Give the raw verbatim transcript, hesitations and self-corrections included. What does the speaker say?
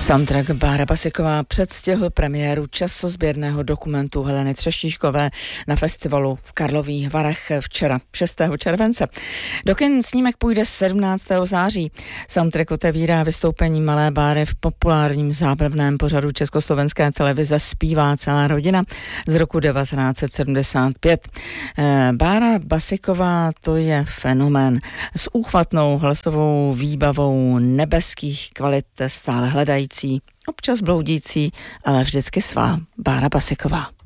Soundtrack Bára Basiková předstihl premiéru časozběrného dokumentu Heleny Třeštíškové na festivalu v Karlových Varech včera, šestého července. Do kin snímek půjde sedmnáctého září. Soundtrack otevírá vystoupení malé Báry v populárním zábavném pořadu československé televize Zpívá celá rodina z roku devatenáct set sedmdesát pět. Bára Basiková to je fenomén s úchvatnou hlasovou výbavou nebeských kvalit, stále hledající, občas bloudící, ale vždycky svá Bára Basiková.